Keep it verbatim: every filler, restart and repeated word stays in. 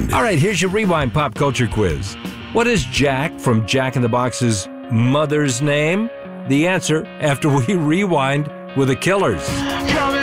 Rewind. All right, here's your Rewind pop culture quiz. What is Jack from Jack in the Box's mother's name? The answer after we rewind with the Killers.